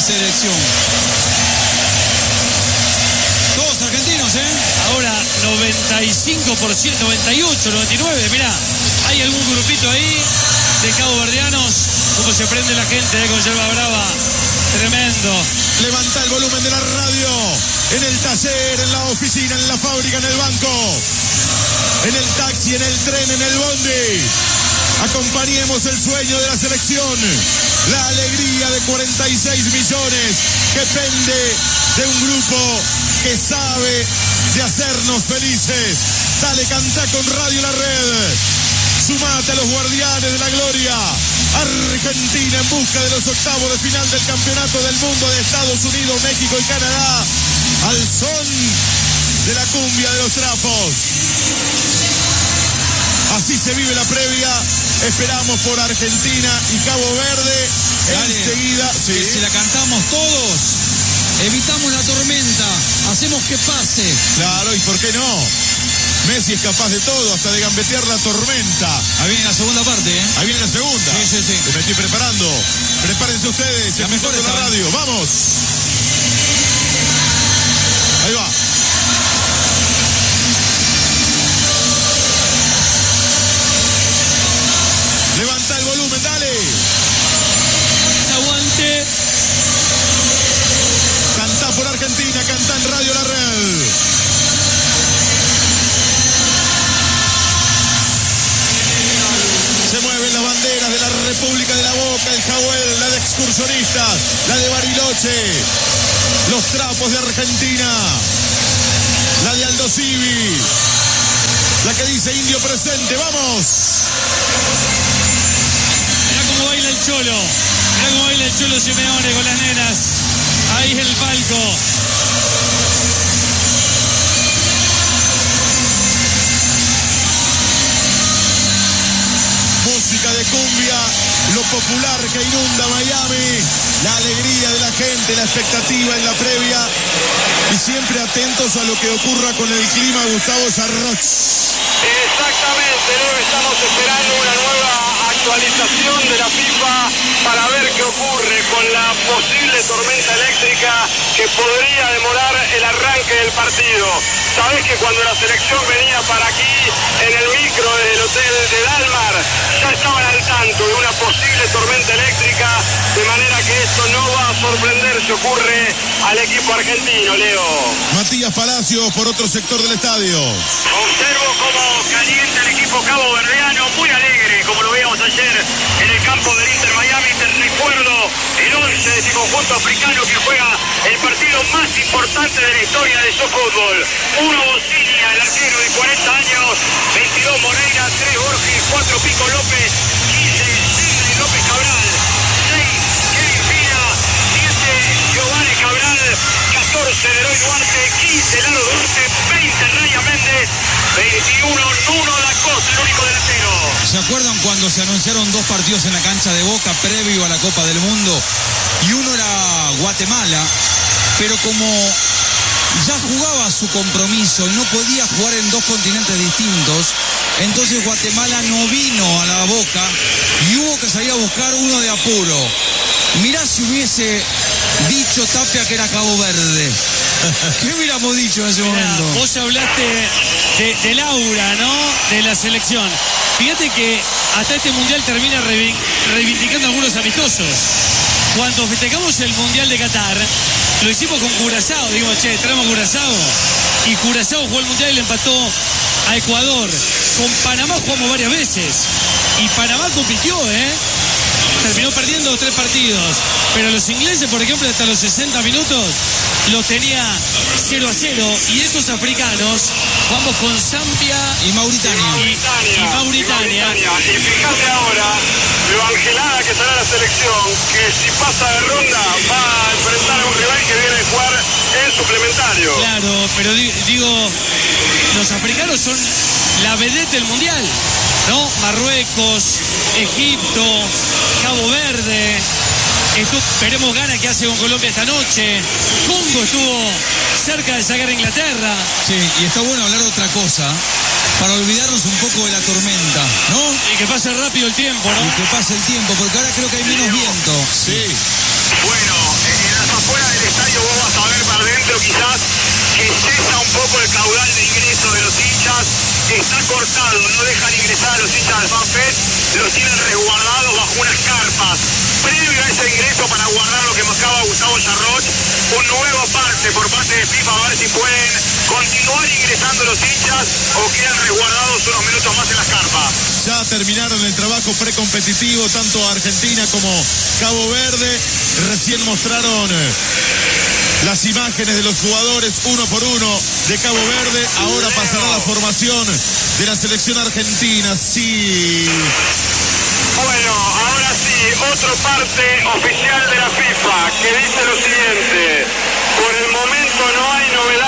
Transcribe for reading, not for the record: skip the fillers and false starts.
selección. Todos argentinos, ¿eh? Ahora 95%, 98, 99, mirá. Hay algún grupito ahí de caboverdianos. Como se prende la gente con yerba brava. Tremendo. Levanta el volumen de la radio. En el taller, en la oficina, en la fábrica, en el banco. En el taxi, en el tren, en el bondi. Acompañemos el sueño de la selección. La alegría de 46 millones que pende de un grupo que sabe de hacernos felices. Dale, canta con Radio La Red. Sumate a los guardianes de la gloria. Argentina en busca de los octavos de final del campeonato del mundo de Estados Unidos, México y Canadá. Al son de la cumbia de los trapos. Así se vive la previa. Esperamos por Argentina y Cabo Verde. Dale, enseguida. Sí. Que si la cantamos todos, evitamos la tormenta, hacemos que pase. Claro, ¿y por qué no? Messi es capaz de todo, hasta de gambetear la tormenta. Ahí viene la segunda parte, ¿eh? Ahí viene la segunda. Sí. Me estoy preparando. Prepárense ustedes. La mejor de la está. radio. ¡Vamos! Ahí va. Levanta el volumen, dale. Aguante. Canta por Argentina, canta en Radio La Red. Se mueven las banderas de la República de la Boca, el Jahuel, la de excursionistas, la de Bariloche, los trapos de Argentina, la de Aldo Civi, la que dice Indio presente, ¡vamos! Mirá cómo baila el Cholo. Mirá cómo baila el Cholo Simeone con las nenas. Ahí en el palco. Música de cumbia, lo popular que inunda Miami, la alegría de la gente, la expectativa en la previa y siempre atentos a lo que ocurra con el clima. Gustavo Sarroch. Exactamente, Leo, estamos esperando una nueva actualización de la FIFA para ver qué ocurre con la posible tormenta eléctrica que podría demorar el arranque del partido. Sabés que cuando la selección venía para aquí en el micro del hotel de Dalmar ya estaban al tanto de una posible tormenta eléctrica, de manera que esto no va a sorprender si ocurre al equipo argentino, Leo. Matías Palacios por otro sector del estadio. Observo cómo calienta el equipo caboverdiano, muy alegre, como lo veíamos ayer en el campo del Inter Miami. Te recuerdo el 11 de este conjunto africano que juega el partido más importante de la historia de su fútbol. 1 Bocinia, el arquero de 40 años, 22 Moreira, 3 Borges, 4 Pico López, 15 Sidney López Cabral, 6 Kevin Pina, 7 Giovanni Cabral, 14 Leroy Duarte, 15 Lalo Duarte, 20 Raya Méndez, 21 Nuno da Costa, el único delantero. ¿Se acuerdan cuando se anunciaron dos partidos en la cancha de Boca previo a la Copa del Mundo? Y uno era Guatemala, pero como ya jugaba su compromiso y no podía jugar en dos continentes distintos, entonces Guatemala no vino a la Boca y hubo que salir a buscar uno de apuro. Mirá si hubiese dicho Tapia que era Cabo Verde. ¿Qué hubiéramos dicho en ese momento? Vos hablaste del aura, ¿no? De la selección. Fíjate que hasta este mundial termina reivindicando algunos amistosos. Cuando festejamos el mundial de Qatar, lo hicimos con Curazao. Digo, che, traemos Curazao. Y Curazao jugó el mundial y le empató a Ecuador. Con Panamá jugamos varias veces. Y Panamá compitió, terminó perdiendo 3 partidos. Pero los ingleses, por ejemplo, hasta los 60 minutos los tenía 0-0. Y esos africanos, jugamos con Zambia y Mauritania. Y Mauritania. Y fíjate ahora lo angelada que estará la selección, que si pasa de ronda va a enfrentar a un rival que viene a jugar en suplementario. Claro, pero digo, los africanos son la vedette del mundial, ¿no? Marruecos, Egipto, Cabo Verde. Veremos Ghana que hace con Colombia esta noche. Congo estuvo cerca de sacar a Inglaterra. Sí, y está bueno hablar de otra cosa, para olvidarnos un poco de la tormenta, ¿no? Y que pase rápido el tiempo, ¿no? Y que pase el tiempo, porque ahora creo que hay menos viento. Sí. Bueno, en la cortado, no dejan ingresar a los hinchas del FanFest, los tienen resguardados bajo unas carpas. Previo a ese ingreso para guardar lo que marcaba Gustavo Charrot, un nuevo parte por parte de FIFA a ver si pueden continuar ingresando los hinchas o quedan resguardados unos minutos más en las carpas. Ya terminaron el trabajo precompetitivo, tanto Argentina como Cabo Verde. Recién mostraron las imágenes de los jugadores uno por uno de Cabo Verde. Ahora pasará la formación de la selección argentina. Sí. Bueno, ahora sí, otro parte oficial de la FIFA que dice lo siguiente: por el momento no hay novedades.